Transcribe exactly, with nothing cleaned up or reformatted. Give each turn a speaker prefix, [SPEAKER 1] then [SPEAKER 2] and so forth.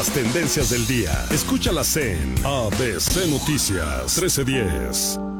[SPEAKER 1] las tendencias del día. Escúchalas en A B C Noticias trece diez.